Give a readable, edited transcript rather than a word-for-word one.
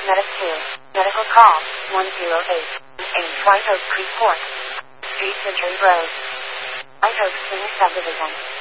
Medic 2. Medical call 108. White Oak Creek Court. Street Century Road. White Oak Senior Subdivision.